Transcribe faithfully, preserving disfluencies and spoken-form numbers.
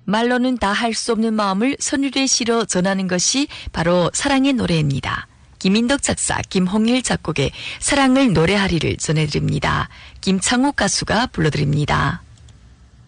말로는 다 할 수 없는 마음을 선율의 시로 전하는 것이 바로 사랑의 노래입니다. 김인덕 작사, 김홍일 작곡의 사랑을 노래하리를 전해드립니다. 김창욱 가수가 불러드립니다.